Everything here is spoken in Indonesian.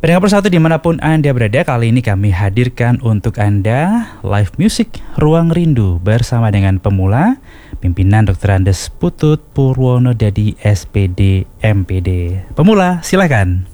Pendengar Persatu dimanapun Anda berada, kali ini kami hadirkan untuk Anda live music Ruang Rindu bersama dengan pemula, pimpinan Dr. Andes Putut Purwono Dadi SPD MPD. Pemula, silakan.